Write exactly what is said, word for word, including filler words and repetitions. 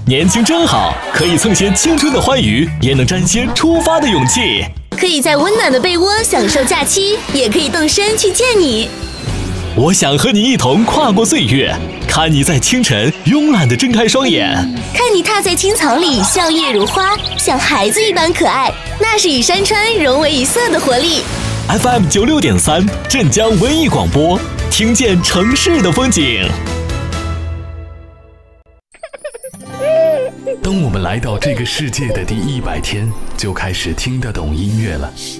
年轻真好，可以蹭些青春的欢愉，也能沾些出发的勇气。 可以在温暖的被窝享受假期，也可以动身去见你。 我想和你一同跨过岁月，看你在清晨慵懒地睁开双眼， 看你踏在青草里笑靥如花，像孩子一般可爱。那是与山川融为一色的活力。 F M 九六点三，镇江文艺广播，听见城市的风景。当我们来到这个世界的第一百天，就开始听得懂音乐了。